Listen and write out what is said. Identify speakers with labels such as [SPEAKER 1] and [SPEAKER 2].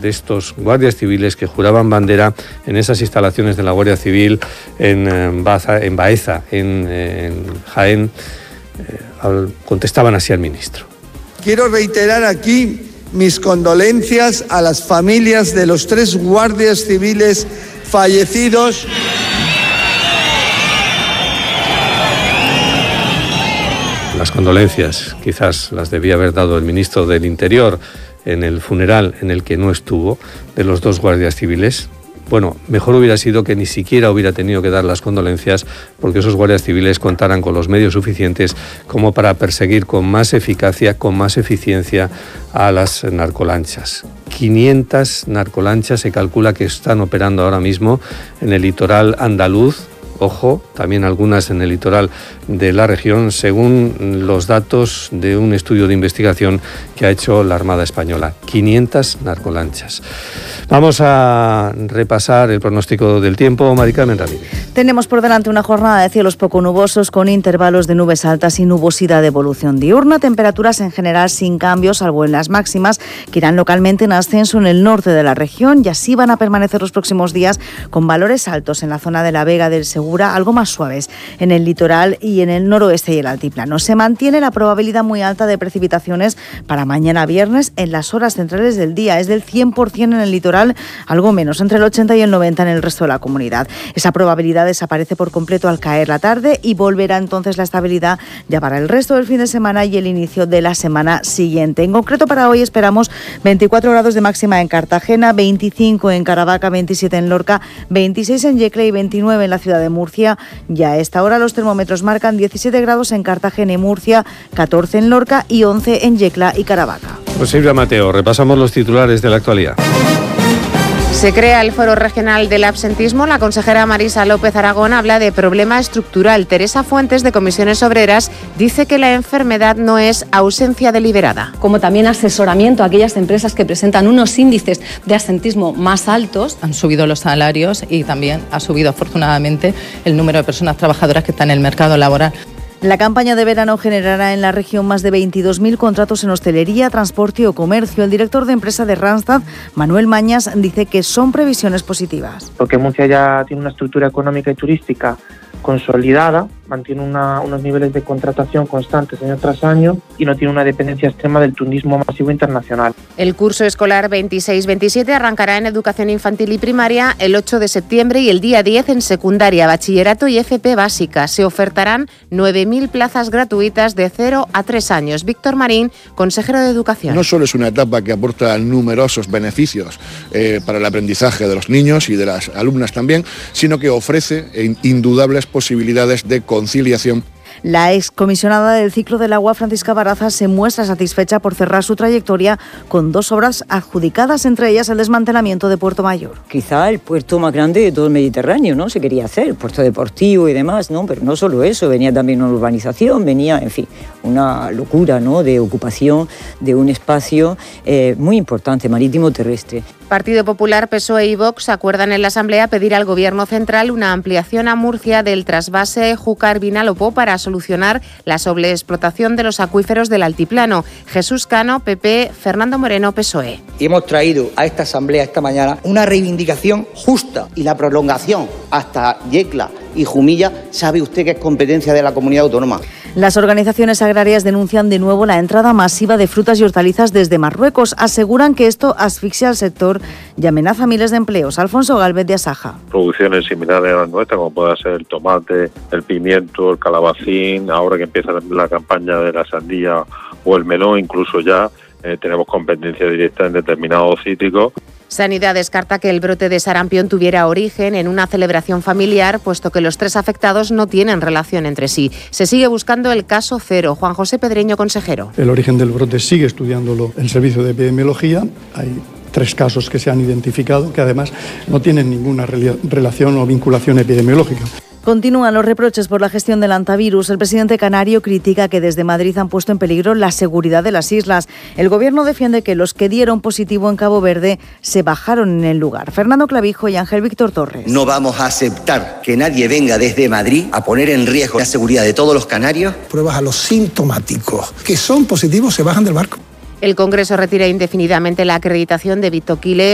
[SPEAKER 1] de estos guardias civiles que juraban bandera en esas instalaciones de la Guardia Civil en Baeza, en Jaén, contestaban así al ministro.
[SPEAKER 2] Quiero reiterar aquí mis condolencias a las familias de los 3 guardias civiles fallecidos.
[SPEAKER 1] Las condolencias quizás las debía haber dado el ministro del Interior en el funeral en el que no estuvo, de los 2 guardias civiles. Bueno, mejor hubiera sido que ni siquiera hubiera tenido que dar las condolencias, porque esos guardias civiles contaran con los medios suficientes como para perseguir con más eficacia, con más eficiencia a las narcolanchas. 500 narcolanchas se calcula que están operando ahora mismo en el litoral andaluz. Ojo, también algunas en el litoral de la región, según los datos de un estudio de investigación que ha hecho la Armada Española. 500 narcolanchas. Vamos a repasar el pronóstico del tiempo. Mari Carmen Ramírez.
[SPEAKER 3] Tenemos por delante una jornada de cielos poco nubosos con intervalos de nubes altas y nubosidad de evolución diurna. Temperaturas en general sin cambios, salvo en las máximas, que irán localmente en ascenso en el norte de la región, y así van a permanecer los próximos días con valores altos en la zona de la Vega del Segura, algo más suaves en el litoral y en el noroeste y el altiplano. Se mantiene la probabilidad muy alta de precipitaciones para mañana viernes en las horas centrales del día. Es del 100% en el litoral, algo menos, entre el 80 y el 90 en el resto de la comunidad. Esa probabilidad desaparece por completo al caer la tarde y volverá entonces la estabilidad ya para el resto del fin de semana y el inicio de la semana siguiente. En concreto, para hoy esperamos 24 grados de máxima en Cartagena, 25 en Caravaca, 27 en Lorca, 26 en Yecla y 29 en la ciudad de Murcia. Ya a esta hora los termómetros marcan 17 grados en Cartagena y Murcia, 14 en Lorca y 11 en Yecla y Caravaca.
[SPEAKER 1] Pues Silvia Mateo, repasamos los titulares de la actualidad.
[SPEAKER 4] Se crea el Foro Regional del Absentismo. La consejera Marisa López Aragón habla de problema estructural. Teresa Fuentes, de Comisiones Obreras, dice que la enfermedad no es ausencia deliberada.
[SPEAKER 5] Como también asesoramiento a aquellas empresas que presentan unos índices de absentismo más altos. Han subido los salarios y también ha subido afortunadamente el número de personas trabajadoras que están en el mercado laboral.
[SPEAKER 3] La campaña de verano generará en la región más de 22.000 contratos en hostelería, transporte o comercio. El director de empresa de Randstad, Manuel Mañas, dice que son previsiones positivas.
[SPEAKER 6] Porque Murcia ya tiene una estructura económica y turística consolidada, mantiene unos niveles de contratación constantes año tras año y no tiene una dependencia extrema del turismo masivo internacional.
[SPEAKER 4] El curso escolar 26-27 arrancará en educación infantil y primaria el 8 de septiembre y el día 10 en secundaria, bachillerato y FP básica. Se ofertarán 9.000 plazas gratuitas de 0 a 3 años. Víctor Marín, consejero de Educación.
[SPEAKER 7] No solo es una etapa que aporta numerosos beneficios para el aprendizaje de los niños y de las alumnas también, sino que ofrece indudables posibilidades de conciliación.
[SPEAKER 3] La excomisionada del ciclo del agua, Francisca Baraza, se muestra satisfecha por cerrar su trayectoria con 2 obras adjudicadas, entre ellas el desmantelamiento de Puerto Mayor.
[SPEAKER 8] Quizá el puerto más grande de todo el Mediterráneo, ¿no? Se quería hacer, puerto deportivo y demás, ¿no? Pero no solo eso, venía también una urbanización, venía, en fin, una locura, ¿no? De ocupación de un espacio muy importante, marítimo terrestre.
[SPEAKER 4] Partido Popular, PSOE y Vox acuerdan en la Asamblea pedir al Gobierno central una ampliación a Murcia del trasvase Júcar-Vinalopó para solucionar la sobreexplotación de los acuíferos del altiplano. Jesús Cano, PP, Fernando Moreno, PSOE.
[SPEAKER 9] Y hemos traído a esta Asamblea esta mañana una reivindicación justa y la prolongación hasta Yecla y Jumilla, sabe usted que es competencia de la comunidad autónoma.
[SPEAKER 3] Las organizaciones agrarias denuncian de nuevo la entrada masiva de frutas y hortalizas desde Marruecos. Aseguran que esto asfixia al sector y amenaza miles de empleos. Alfonso Gálvez, de Asaja.
[SPEAKER 10] Producciones similares a las nuestras, como pueda ser el tomate, el pimiento, el calabacín, ahora que empieza la campaña de la sandía o el melón, incluso ya tenemos competencia directa en determinados cítricos.
[SPEAKER 4] Sanidad descarta que el brote de sarampión tuviera origen en una celebración familiar, puesto que los 3 afectados no tienen relación entre sí. Se sigue buscando el caso cero. Juan José Pedreño, consejero.
[SPEAKER 11] El origen del brote sigue estudiándolo el Servicio de Epidemiología. Hay 3 casos que se han identificado, que además no tienen ninguna relación o vinculación epidemiológica.
[SPEAKER 3] Continúan los reproches por la gestión del antivirus. El presidente canario critica que desde Madrid han puesto en peligro la seguridad de las islas. El gobierno defiende que los que dieron positivo en Cabo Verde se bajaron en el lugar. Fernando Clavijo y Ángel Víctor Torres.
[SPEAKER 12] No vamos a aceptar que nadie venga desde Madrid a poner en riesgo la seguridad de todos los canarios.
[SPEAKER 13] Pruebas a los sintomáticos que son positivos se bajan del barco.
[SPEAKER 4] El Congreso retira indefinidamente la acreditación de Vito Quiles